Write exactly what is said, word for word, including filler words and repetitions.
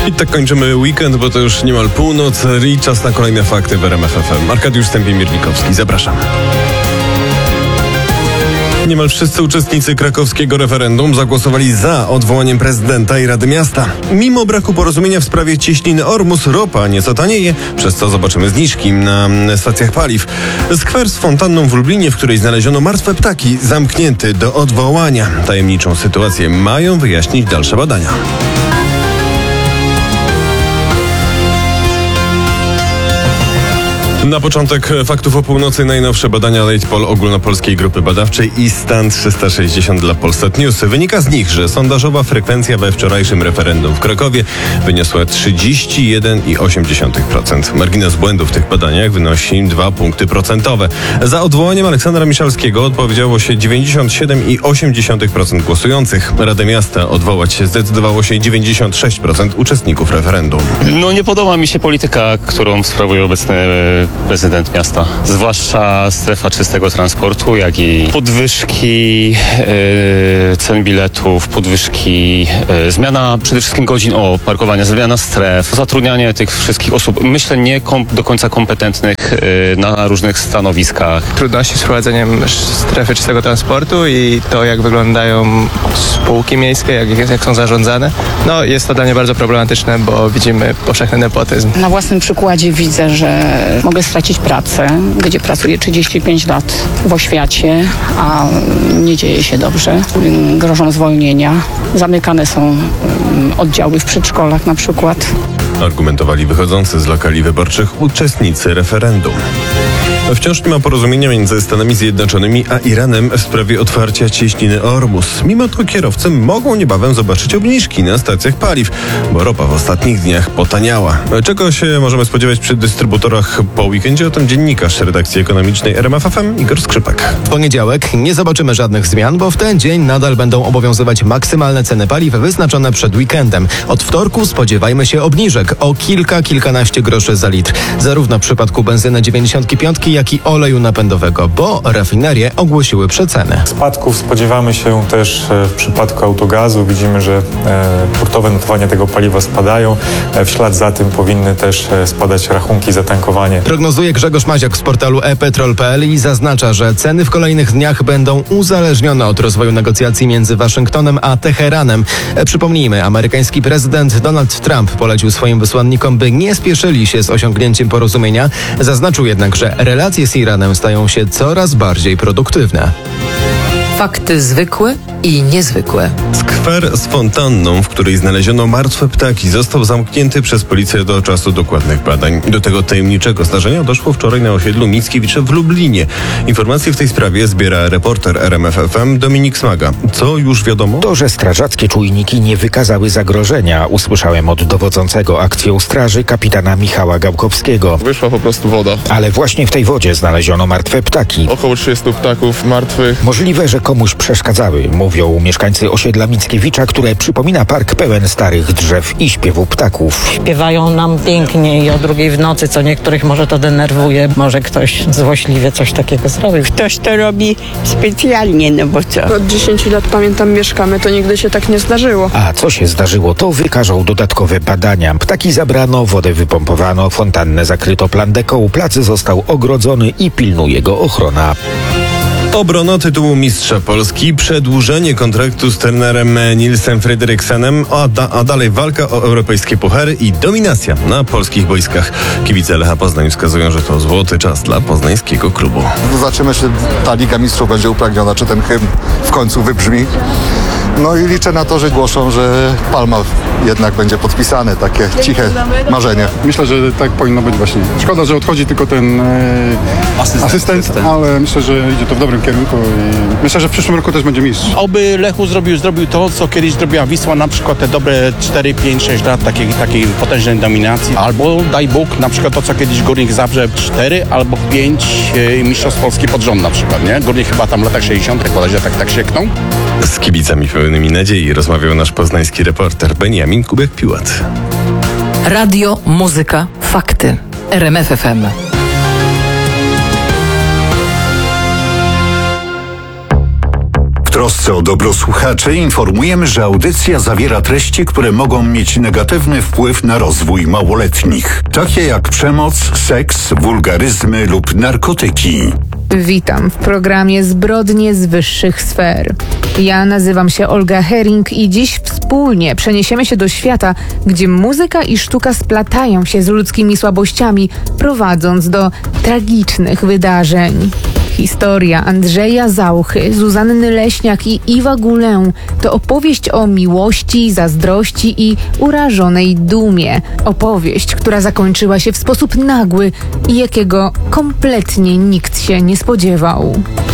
I tak kończymy weekend, bo to już niemal północ i czas na kolejne fakty w R M F F M. Arkadiusz Stępień-Miernikowski, zapraszam. Niemal wszyscy uczestnicy krakowskiego referendum zagłosowali za odwołaniem prezydenta i Rady Miasta. Mimo braku porozumienia w sprawie cieśniny Ormus, ropa nieco tanieje, przez co zobaczymy zniżki na stacjach paliw. Skwer z fontanną w Lublinie, w której znaleziono martwe ptaki, zamknięty do odwołania. Tajemniczą sytuację mają wyjaśnić dalsze badania. Na początek faktów o północy najnowsze badania Late-Poll ogólnopolskiej grupy badawczej i Stan trzysta sześćdziesiąt dla Polsat News. Wynika z nich, że sondażowa frekwencja we wczorajszym referendum w Krakowie wyniosła trzydzieści jeden i osiem dziesiątych procent. Margines błędu w tych badaniach wynosi dwa punkty procentowe. Za odwołaniem Aleksandra Miszalskiego odpowiedziało się dziewięćdziesiąt siedem i osiem dziesiątych procent głosujących. Radę Miasta odwołać zdecydowało się dziewięćdziesiąt sześć procent uczestników referendum. No nie podoba mi się polityka, którą sprawuje obecny prezydent miasta. Zwłaszcza strefa czystego transportu, jak i podwyżki yy, cen biletów, podwyżki, yy, zmiana przede wszystkim godzin o parkowania, zmiana stref, zatrudnianie tych wszystkich osób, myślę, nie kom, do końca kompetentnych yy, na różnych stanowiskach. Trudności z prowadzeniem strefy czystego transportu i to, jak wyglądają spółki miejskie, jak, jak są zarządzane. No, jest to dla mnie bardzo problematyczne, bo widzimy powszechny nepotyzm. Na własnym przykładzie widzę, że mogę stracić pracę, gdzie pracuję trzydzieści pięć lat w oświacie, a nie dzieje się dobrze. Grożą zwolnienia. Zamykane są oddziały w przedszkolach na przykład. Argumentowali wychodzący z lokali wyborczych uczestnicy referendum. Wciąż nie ma porozumienia między Stanami Zjednoczonymi a Iranem w sprawie otwarcia cieśniny Ormus. Mimo to kierowcy mogą niebawem zobaczyć obniżki na stacjach paliw, bo ropa w ostatnich dniach potaniała. Czego się możemy spodziewać przy dystrybutorach po weekendzie? O tym dziennikarz redakcji ekonomicznej R M F F M Igor Skrzypek. W poniedziałek nie zobaczymy żadnych zmian, bo w ten dzień nadal będą obowiązywać maksymalne ceny paliw wyznaczone przed weekendem. Od wtorku spodziewajmy się obniżek o kilka, kilkanaście groszy za litr. Zarówno w przypadku benzyny dziewięćdziesiąt pięć, jak i oleju napędowego, bo rafinerie ogłosiły przeceny. Spadków spodziewamy się też w przypadku autogazu. Widzimy, że hurtowe notowania tego paliwa spadają. W ślad za tym powinny też spadać rachunki za tankowanie. Prognozuje Grzegorz Maziak z portalu e petrol kropka p l i zaznacza, że ceny w kolejnych dniach będą uzależnione od rozwoju negocjacji między Waszyngtonem a Teheranem. Przypomnijmy, amerykański prezydent Donald Trump polecił swoim wysłannikom, by nie spieszyli się z osiągnięciem porozumienia. Zaznaczył jednak, że relacje z Iranem stają się coraz bardziej produktywne. Fakty zwykłe i niezwykłe. Skwer z fontanną, w której znaleziono martwe ptaki, został zamknięty przez policję do czasu dokładnych badań. Do tego tajemniczego zdarzenia doszło wczoraj na osiedlu Mickiewicza w Lublinie. Informacje w tej sprawie zbiera reporter R M F F M Dominik Smaga. Co już wiadomo? To, że strażackie czujniki nie wykazały zagrożenia, usłyszałem od dowodzącego akcją straży kapitana Michała Gałkowskiego. Wyszła po prostu woda. Ale właśnie w tej wodzie znaleziono martwe ptaki. Około trzydziestu ptaków martwych. Możliwe, że komuś przeszkadzały, mówią mieszkańcy osiedla Mickiewicza, które przypomina park pełen starych drzew i śpiewu ptaków. Śpiewają nam pięknie i o drugiej w nocy, co niektórych może to denerwuje. Może ktoś złośliwie coś takiego zrobił. Ktoś to robi specjalnie, no bo co? Od dziesięciu lat, pamiętam, mieszkamy, to nigdy się tak nie zdarzyło. A co się zdarzyło, to wykażą dodatkowe badania. Ptaki zabrano, wodę wypompowano, fontannę zakryto plandeką, plac został ogrodzony i pilnuje go ochrona. Obrona tytułu mistrza Polski, przedłużenie kontraktu z trenerem Nilsem Frederiksenem, a, da, a dalej walka o europejskie puchary i dominacja na polskich boiskach. Kibice Lecha Poznań wskazują, że to złoty czas dla poznańskiego klubu. Zobaczymy, czy ta Liga Mistrzów będzie upragniona, czy ten hymn w końcu wybrzmi. No i liczę na to, że głoszą, że Palma jednak będzie podpisane, takie ciche marzenie. Myślę, że tak powinno być właśnie. Szkoda, że odchodzi tylko ten e, asystent, asystent, ale myślę, że idzie to w dobrym kierunku i myślę, że w przyszłym roku też będzie mistrz. Oby Lechu zrobił, zrobił to, co kiedyś zrobiła Wisła, na przykład te dobre cztery, pięć, sześć lat takiej, takiej potężnej dominacji. Albo daj Bóg, na przykład to, co kiedyś Górnik Zabrze cztery albo pięć e, mistrzostw Polski pod rząd na przykład, nie? Górnik chyba tam w latach sześćdziesiątych bodajże tak, tak sieknął. Z kibicami pełnymi nadziei rozmawiał nasz poznański reporter Beniamin Kubiak-Piłat. Radio, muzyka, fakty. R M F F M. trosce o dobro słuchaczy informujemy, że audycja zawiera treści, które mogą mieć negatywny wpływ na rozwój małoletnich, takie jak przemoc, seks, wulgaryzmy lub narkotyki. Witam w programie Zbrodnie z wyższych sfer. Ja nazywam się Olga Hering i dziś wspólnie przeniesiemy się do świata, gdzie muzyka i sztuka splatają się z ludzkimi słabościami, prowadząc do tragicznych wydarzeń. Historia Andrzeja Zauchy, Zuzanny Leśniak i Iwa Gulę to opowieść o miłości, zazdrości i urażonej dumie. Opowieść, która zakończyła się w sposób nagły i jakiego kompletnie nikt się nie spodziewał.